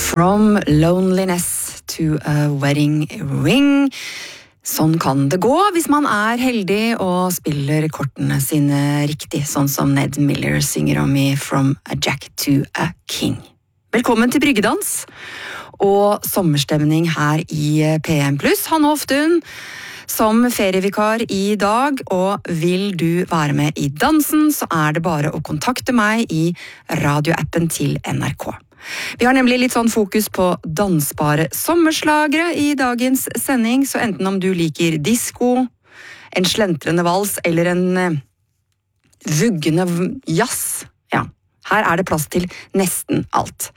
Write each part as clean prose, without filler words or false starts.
From loneliness to a wedding ring. Sånn kan det gå hvis man er heldig og spiller kortene sine riktig, sånn som Ned Miller synger om i From a Jack to a King. Velkommen til Bryggedans og sommerstemning her i PM+. Hanne Hoftun som ferievikar i dag, og vil du være med i dansen, så er det bare å kontakte meg i radioappen til NRK. Vi har nemlig litt sånn fokus på dansbare sommerslagere i dagens sending, så enten om du liker disco, en slentrende vals eller en vuggende jazz, ja, her er det plass til nesten alt.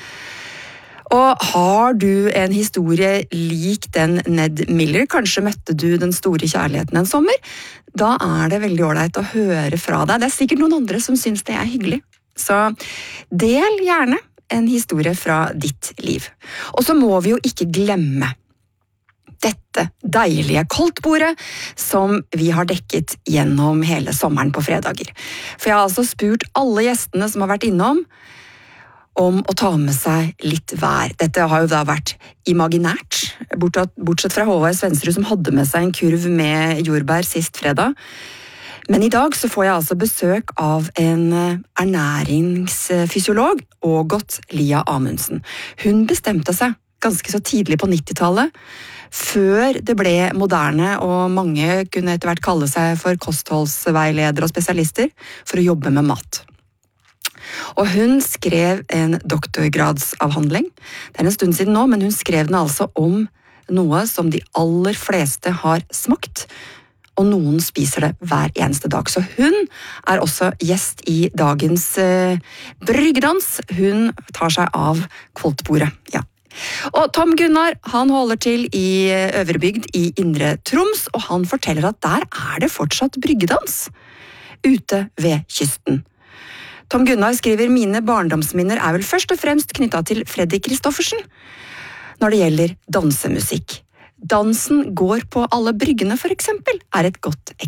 Og har du en historie lik den Ned Miller, kanskje møtte du den store kjærligheten en sommer, da er det veldig ordentlig å høre fra deg. Det er sikkert noen andre som synes det er hyggelig. Så del gjerne en historie fra ditt liv. Og så må vi jo ikke glemme dette deilige koldtbordet som vi har dekket gjennom hele sommeren på fredager. For jeg har altså spurt alle gjestene som har vært innom om å ta med seg litt hver. Dette har jo da vært imaginært, bortsett fra Håvard Svendsrud som hadde med seg en kurv med jordbær sist fredag. Men i dag så får jeg altså besøk av en ernæringsfysiolog, Ågot Lia Amundsen. Hun bestemte seg ganske så tidlig på 90-tallet, før det ble moderne og mange kunne etter hvert kalle seg for kostholdsveiledere og spesialister, for å jobbe med mat. Og hun skrev en doktorgradsavhandling. Det er en stund siden nå, men hun skrev den altså om noe som de aller fleste har smakt, og noen spiser det hver eneste dag. Så hun er også gjest i dagens Bryggedans. Hun tar seg av koldtbordet, ja. Og Tom Gunnar, han holder til i Øvrebygd i Indre Troms, og han forteller at der er det fortsatt bryggedans ute ved kysten. Tom Gunnar skriver, mine barndomsminner er vel først og fremst knyttet til Freddy Kristoffersen når det gjelder dansemusikk. Dansen går på alle bryggene for eksempel, er et godt